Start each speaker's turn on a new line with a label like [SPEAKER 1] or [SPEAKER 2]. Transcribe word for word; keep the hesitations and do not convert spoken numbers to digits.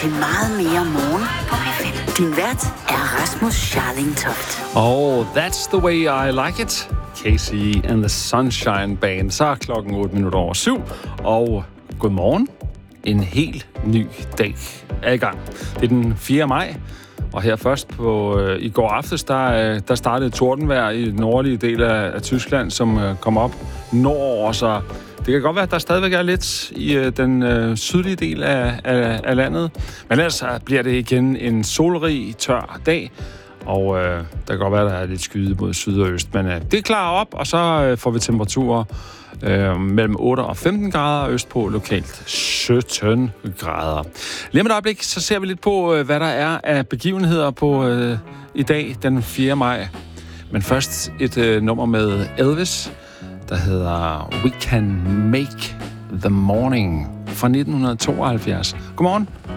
[SPEAKER 1] til meget mere morgen på P fem. Din vært er Rasmus Scharling Toft.
[SPEAKER 2] Oh, that's the way I like it. Casey and the Sunshine Band. Så er klokken otte minutter over syv, og godmorgen. En helt ny dag er i gang. Det er den fjerde maj, og her først på øh, i går aftes, der, øh, der startede tordenvejr i den nordlige del af, af Tyskland, som øh, kom op nordover, så det kan godt være, at der stadigvæk er lidt i øh, den øh, sydlige del af, af, af landet. Men ellers bliver det igen en solrig, tør dag. Og øh, der kan godt være, at der er lidt skyde mod syd og øst. Men øh, det klarer op, og så øh, får vi temperaturer øh, mellem otte og femten grader, østpå lokalt sytten grader. Lige om et øjeblik, så ser vi lidt på, øh, hvad der er af begivenheder på øh, i dag, den fjerde maj. Men først et øh, nummer med Elvis, der hedder We Can Make the Morning fra nitten tooghalvfjerds. Godmorgen.